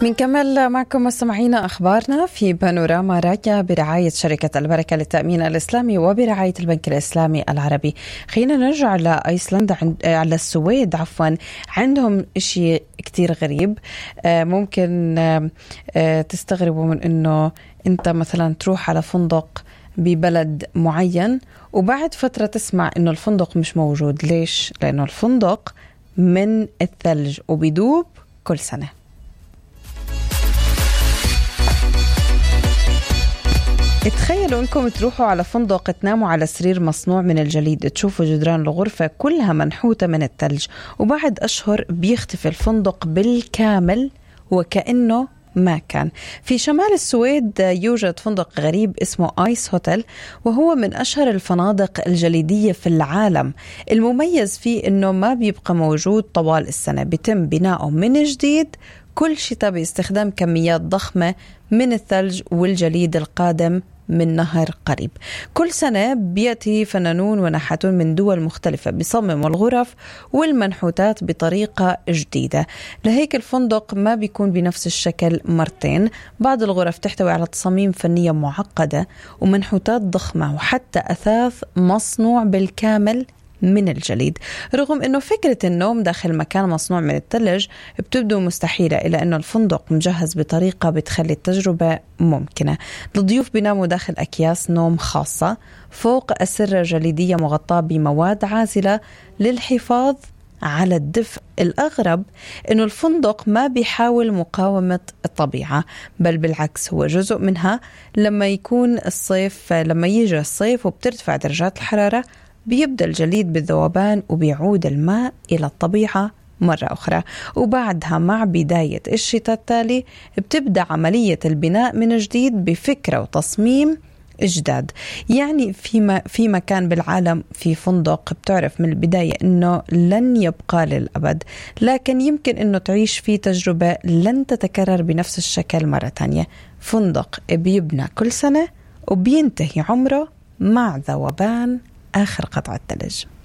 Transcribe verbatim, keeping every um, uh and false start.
بنكمل معكم مستمعينا أخبارنا في بانوراما راكية برعاية شركة البركة للتأمين الإسلامي وبرعاية البنك الإسلامي العربي. خلينا نرجع لأيسلندا عند... على السويد عفوا. عندهم إشي كتير غريب، ممكن تستغربوا من إنه أنت مثلا تروح على فندق ببلد معين وبعد فترة تسمع إنه الفندق مش موجود. ليش؟ لأنه الفندق من الثلج وبيدوب كل سنة. تخيلوا انكم تروحوا على فندق تناموا على سرير مصنوع من الجليد، تشوفوا جدران الغرفة كلها منحوتة من الثلج، وبعد أشهر بيختفي الفندق بالكامل وكأنه ما كان. في شمال السويد يوجد فندق غريب اسمه آيس هوتيل، وهو من أشهر الفنادق الجليدية في العالم. المميز فيه إنه ما بيبقى موجود طوال السنة، بيتم بناؤه من جديد كل شتاء باستخدام كميات ضخمة من الثلج والجليد القادم من نهر قريب. كل سنة بيأتي فنانون ونحاتون من دول مختلفة بيصمموا الغرف والمنحوتات بطريقة جديدة، لهيك الفندق ما بيكون بنفس الشكل مرتين. بعض الغرف تحتوي على تصاميم فنية معقدة ومنحوتات ضخمة وحتى أثاث مصنوع بالكامل من الجليد. رغم أنه فكرة النوم داخل مكان مصنوع من الثلج بتبدو مستحيلة، إلا أنه الفندق مجهز بطريقة بتخلي التجربة ممكنة. الضيوف بيناموا داخل أكياس نوم خاصة فوق أسرة جليدية مغطاة بمواد عازلة للحفاظ على الدفء. الأغرب أنه الفندق ما بيحاول مقاومة الطبيعة، بل بالعكس هو جزء منها. لما يكون الصيف لما يجي الصيف وبترتفع درجات الحرارة بيبدأ الجليد بالذوبان وبيعود الماء إلى الطبيعة مرة أخرى، وبعدها مع بداية الشتاء التالي بتبدأ عملية البناء من جديد بفكرة وتصميم جداد. يعني في في مكان بالعالم في فندق بتعرف من البداية إنه لن يبقى للأبد، لكن يمكن إنه تعيش فيه تجربة لن تتكرر بنفس الشكل مرة تانية. فندق بيبنى كل سنة وبينتهي عمره مع ذوبان آخر قطعة ثلج.